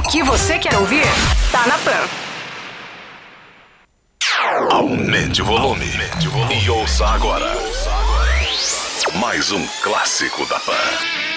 que você quer ouvir, tá na Pan. Aumente o volume. E ouça agora. Mais um clássico da Pan.